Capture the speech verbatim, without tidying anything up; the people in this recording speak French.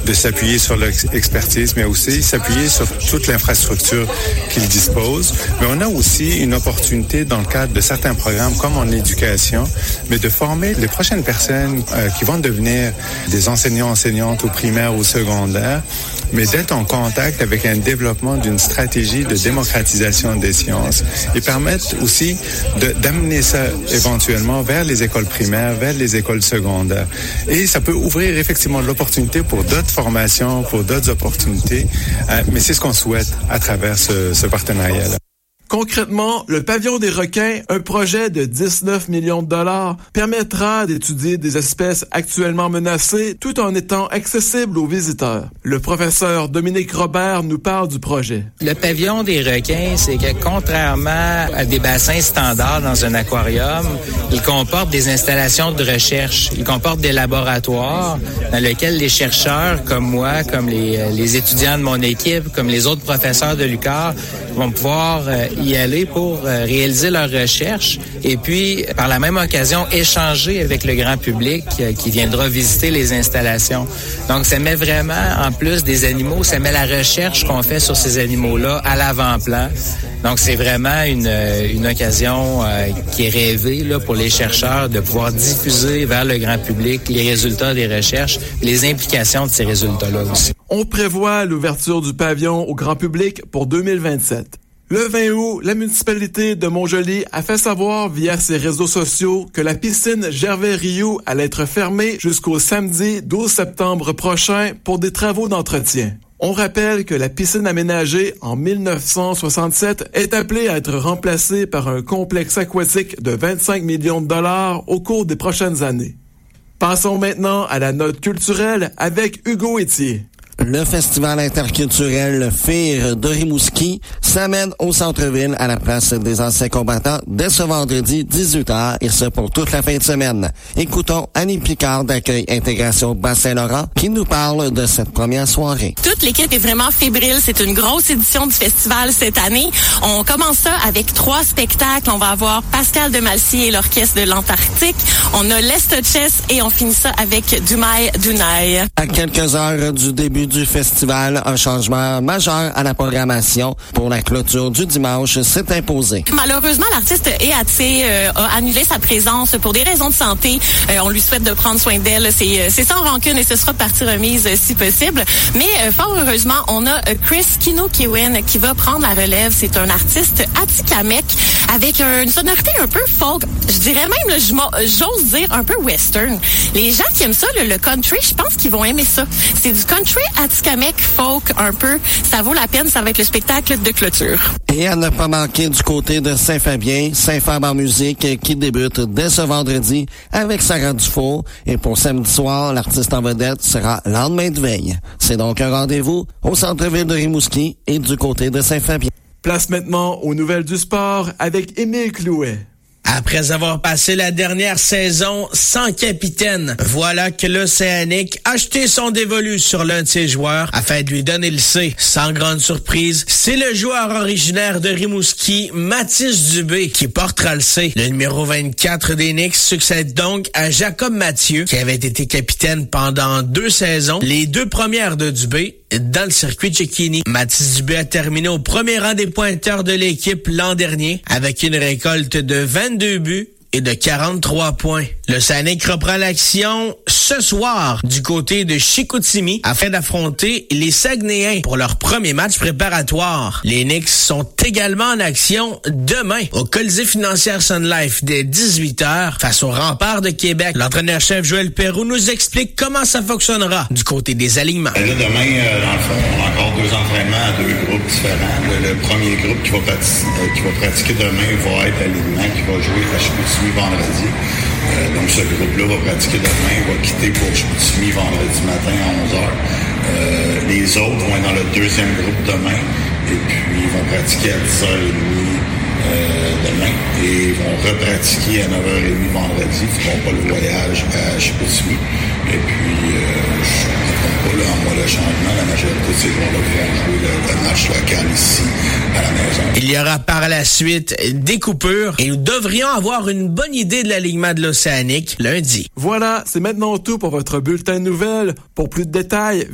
de s'appuyer sur leur expertise, mais aussi s'appuyer sur toute l'infrastructure qu'ils disposent. Mais on a aussi une opportunité dans le cadre de certains programmes, comme en éducation, mais de former les prochaines personnes euh, qui vont devenir des enseignants, enseignantes au primaire ou au secondaire, mais d'être en contact avec un développement d'une stratégie de démocratisation des sciences et permettre aussi de, d'amener ça éventuellement vers les écoles primaires, vers les écoles secondaires. Et ça peut ouvrir effectivement l'opportunité pour d'autres formations, pour d'autres opportunités, euh, mais c'est ce qu'on souhaite à travers ce, ce partenariat-là. Concrètement, le Pavillon des requins, un projet de dix-neuf millions de dollars, permettra d'étudier des espèces actuellement menacées tout en étant accessible aux visiteurs. Le professeur Dominique Robert nous parle du projet. Le Pavillon des requins, c'est que contrairement à des bassins standards dans un aquarium, il comporte des installations de recherche. Il comporte des laboratoires dans lesquels les chercheurs, comme moi, comme les, les étudiants de mon équipe, comme les autres professeurs de l'U Q A R, vont pouvoir euh, y aller pour euh, réaliser leurs recherches et puis, par la même occasion, échanger avec le grand public euh, qui viendra visiter les installations. Donc, ça met vraiment, en plus des animaux, ça met la recherche qu'on fait sur ces animaux-là à l'avant-plan. Donc, c'est vraiment une, une occasion euh, qui est rêvée là, pour les chercheurs de pouvoir diffuser vers le grand public les résultats des recherches, les implications de ces résultats-là aussi. On prévoit l'ouverture du pavillon au grand public pour deux mille vingt-sept. Le vingt août, la municipalité de Montjoly a fait savoir via ses réseaux sociaux que la piscine Gervais-Rioux allait être fermée jusqu'au samedi douze septembre prochain pour des travaux d'entretien. On rappelle que la piscine aménagée en mille neuf cent soixante-sept est appelée à être remplacée par un complexe aquatique de vingt-cinq millions de dollars au cours des prochaines années. Passons maintenant à la note culturelle avec Hugo Etier. Le festival interculturel F I R de Rimouski s'amène au centre-ville à la place des anciens combattants dès ce vendredi dix-huit heures et ce pour toute la fin de semaine. Écoutons Annie Picard d'Accueil Intégration Bas-Saint-Laurent qui nous parle de cette première soirée. Toute l'équipe est vraiment fébrile. C'est une grosse édition du festival cette année. On commence ça avec trois spectacles. On va avoir Pascal Demalcy et l'Orchestre de l'Antarctique. On a l'Est Chess et on finit ça avec Dumai Dunai. À quelques heures du début du festival, un changement majeur à la programmation pour la clôture du dimanche s'est imposé. Malheureusement, l'artiste E A T euh, a annulé sa présence pour des raisons de santé. Euh, on lui souhaite de prendre soin d'elle. C'est, c'est sans rancune et ce sera partie remise euh, si possible. Mais euh, fort heureusement, on a euh, Chris Kino-Kiwin qui va prendre la relève. C'est un artiste atikamekw avec euh, une sonorité un peu folk. Je dirais même, là, j'ose dire, un peu western. Les gens qui aiment ça, le, le country, je pense qu'ils vont aimer ça. C'est du country atikamekw folk un peu. Ça vaut la peine, ça va être le spectacle de clôture. Et à ne pas manquer du côté de Saint-Fabien, Saint-Fab en musique qui débute dès ce vendredi avec Sarah Dufault. Et pour samedi soir, l'artiste en vedette sera Lendemain de veille. C'est donc un rendez-vous au centre-ville de Rimouski et du côté de Saint-Fabien. Place maintenant aux nouvelles du sport avec Émile Clouet. Après avoir passé la dernière saison sans capitaine, voilà que l'Océanique a jeté son dévolu sur l'un de ses joueurs afin de lui donner le C. Sans grande surprise, c'est le joueur originaire de Rimouski, Mathis Dubé, qui portera le C. Le numéro vingt-quatre des Knicks succède donc à Jacob Mathieu, qui avait été capitaine pendant deux saisons, les deux premières de Dubé, dans le circuit Cecchini. Mathis Dubé a terminé au premier rang des pointeurs de l'équipe l'an dernier avec une récolte de vingt-deux buts et de quarante-trois points. Le Saguenay reprend l'action ce soir du côté de Chicoutimi afin d'affronter les Saguenayens pour leur premier match préparatoire. Les Knicks sont également en action demain au Colisée financière Sun Life dès dix-huit heures face au Rempart de Québec. L'entraîneur-chef Joël Perroux nous explique comment ça fonctionnera du côté des alignements. Là, demain, euh, dans le fond, on a encore deux entraînements à deux groupes différents. Le, le premier groupe qui va, pratiquer, euh, qui va pratiquer demain va être l'alignement qui va jouer à Chicoutimi vendredi. Euh, donc ce groupe-là va pratiquer demain, va quitter pour Chicoutimi vendredi matin à onze heures. Euh, les autres vont être dans le deuxième groupe demain et puis ils vont pratiquer à dix heures trente euh, demain et ils vont repratiquer à neuf heures trente vendredi. Ils ne feront pas le voyage à Chicoutimi. Et puis, euh, je ne comprends pas là, en mois de changement, la majorité de ces joueurs-là vont jouer le, le match local ici à la maison. Il y aura par la suite des coupures et nous devrions avoir une bonne idée de l'alignement de l'Océanique lundi. Voilà, c'est maintenant tout pour votre bulletin de nouvelles. Pour plus de détails,